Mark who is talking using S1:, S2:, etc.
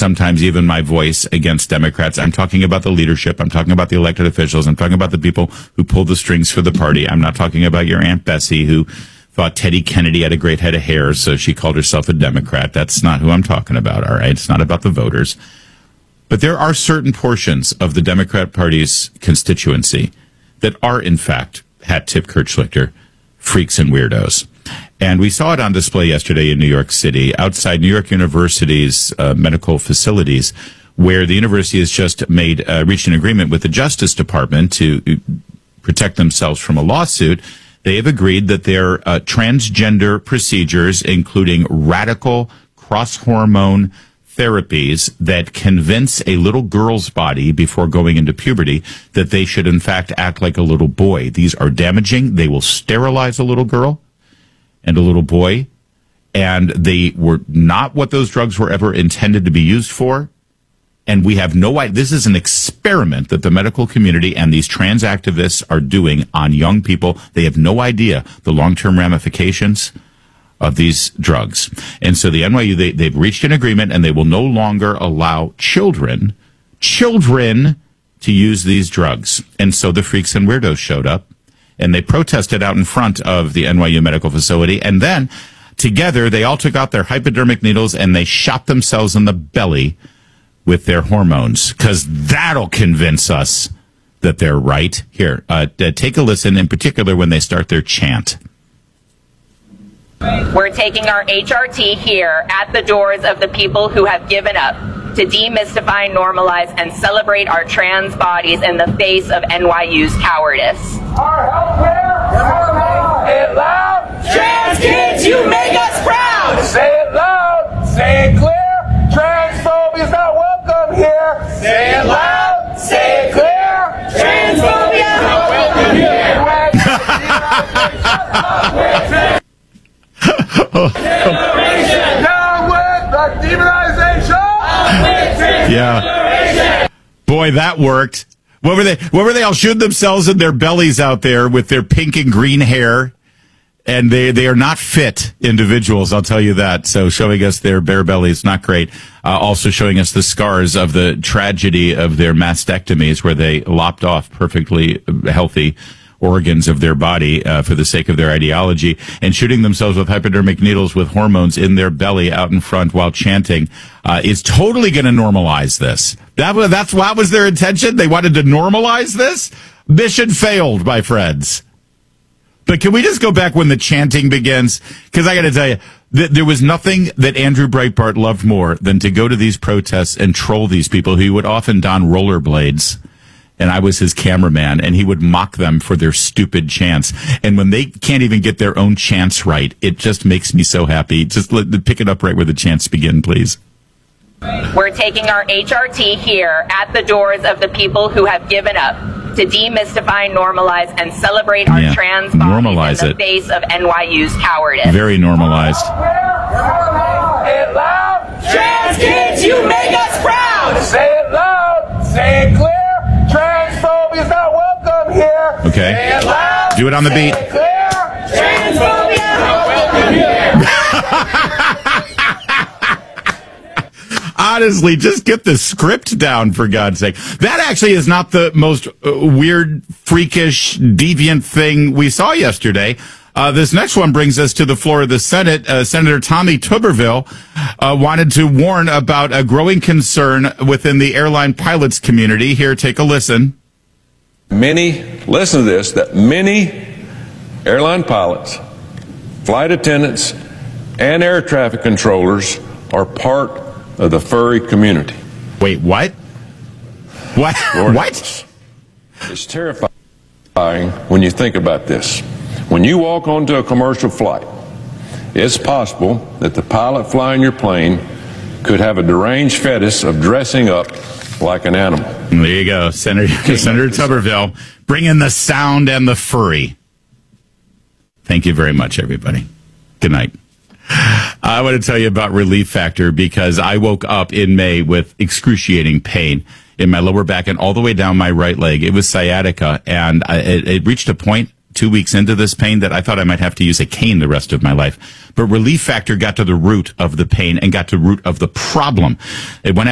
S1: sometimes even my voice against Democrats. I'm talking about the leadership. I'm talking about the elected officials. I'm talking about the people who pull the strings for the party. I'm not talking about your Aunt Bessie who thought Teddy Kennedy had a great head of hair, so she called herself a Democrat. That's not who I'm talking about, all right? It's not about the voters. But there are certain portions of the Democrat Party's constituency that are, in fact, hat tip Kurt Schlichter, freaks and weirdos. And we saw it on display yesterday in New York City, outside New York University's medical facilities, where the university has just reached an agreement with the Justice Department to protect themselves from a lawsuit. They have agreed that their transgender procedures, including radical cross-hormone therapies that convince a little girl's body before going into puberty that they should, in fact, act like a little boy. These are damaging. They will sterilize a little girl and a little boy, and they were not what those drugs were ever intended to be used for. And we have no idea. This is an experiment that the medical community and these trans activists are doing on young people. They have no idea the long-term ramifications of these drugs. And so the NYU, they've reached an agreement, and they will no longer allow children to use these drugs. And so the freaks and weirdos showed up, and they protested out in front of the NYU medical facility. And then together, they all took out their hypodermic needles and they shot themselves in the belly with their hormones, because that'll convince us that they're right. Here, take a listen, in particular when they start their chant.
S2: We're taking our HRT here at the doors of the people who have given up to demystify, normalize, and celebrate our trans bodies in the face of NYU's cowardice.
S3: Our healthcare, say it loud.
S2: Trans kids, you make us proud.
S3: Say it loud, say it clear. Transphobia is not welcome here. Say it loud, say it clear.
S2: Transphobia is not welcome here.
S3: Down with the demonization.
S1: Yeah. Boy, that worked. What were they all shooting themselves in their bellies out there with their pink and green hair? And they are not fit individuals, I'll tell you that. So showing us their bare bellies, not great. Also showing us the scars of the tragedy of their mastectomies, where they lopped off perfectly healthy organs of their body for the sake of their ideology, and shooting themselves with hypodermic needles with hormones in their belly out in front while chanting is totally going to normalize this. That's what was their intention. They wanted to normalize this. Mission failed, my friends. But can we just go back when the chanting begins? Because I got to tell you, there was nothing that Andrew Breitbart loved more than to go to these protests and troll these people who would often don rollerblades. And I was his cameraman, and he would mock them for their stupid chants. And when they can't even get their own chants right, it just makes me so happy. Just pick it up right where the chants begin, please.
S2: We're taking our HRT here at the doors of the people who have given up to demystify, normalize, and celebrate our trans bodies in the face of NYU's cowardice.
S1: Very normalized.
S3: Say it loud.
S2: Trans kids, you make us proud.
S3: Say it loud. Say it clear. Transphobia is not welcome here.
S1: Okay.
S3: Say it loud.
S1: Do it on the beat.
S3: Say it clear.
S2: Transphobia is not welcome here.
S1: Honestly, just get the script down, for God's sake. That actually is not the most weird, freakish, deviant thing we saw yesterday. This next one brings us to the floor of the Senate. Senator Tommy Tuberville wanted to warn about a growing concern within the airline pilots community. Here, take a listen.
S4: Listen to this, that many airline pilots, flight attendants, and air traffic controllers are part of the furry community.
S1: Wait, what? What?
S4: Lord,
S1: what?
S4: It's terrifying when you think about this. When you walk onto a commercial flight, it's possible that the pilot flying your plane could have a deranged fetish of dressing up like an animal.
S1: There you go, Senator Tuberville. Bring in the sound and the furry. Thank you very much, everybody. Good night. I want to tell you about Relief Factor, because I woke up in May with excruciating pain in my lower back and all the way down my right leg. It was sciatica, and it reached a point 2 weeks into this pain that I thought I might have to use a cane the rest of my life. But Relief Factor got to the root of the pain and got to the root of the problem. It went